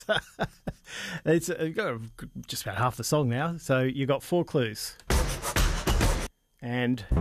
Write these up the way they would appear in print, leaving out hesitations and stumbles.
It's got just about half the song now, so you got 4 clues. And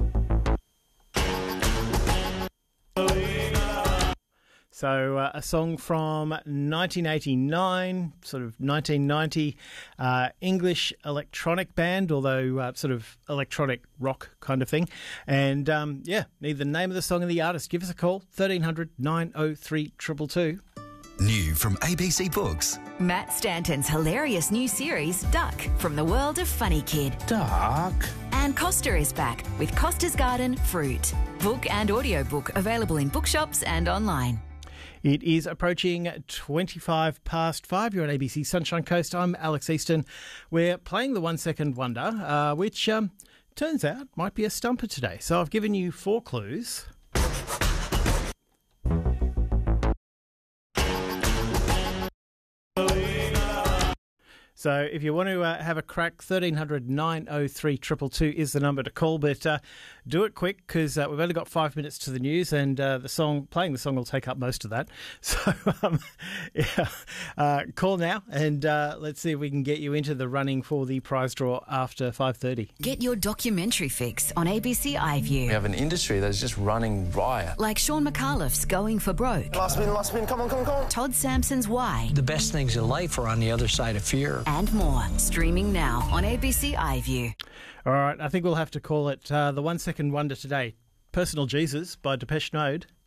so a song from 1989, sort of 1990, English electronic band, although sort of electronic rock kind of thing. And need the name of the song and the artist. Give us a call, 1300 903 222. New from ABC Books. Matt Stanton's hilarious new series, Duck, from the world of Funny Kid. Duck. And Costa is back with Costa's Garden Fruit. Book and audiobook available in bookshops and online. It is approaching 25 past 5. You're on ABC Sunshine Coast. I'm Alex Easton. We're playing the 1 Second Wonder, which turns out might be a stumper today. So I've given you 4 clues. So if you want to have a crack, 1300 903 222 is the number to call. But do it quick because we've only got 5 minutes to the news, and playing the song will take up most of that. So call now, and let's see if we can get you into the running for the prize draw after 5:30. Get your documentary fix on ABC iView. We have an industry that's just running riot. Like Sean McAuliffe's Going for Broke. Last spin, come on. Todd Sampson's Why. The best things in life are on the other side of fear. And more. Streaming now on ABC iView. All right, I think we'll have to call it the 1 Second Wonder today. Personal Jesus by Depeche Mode.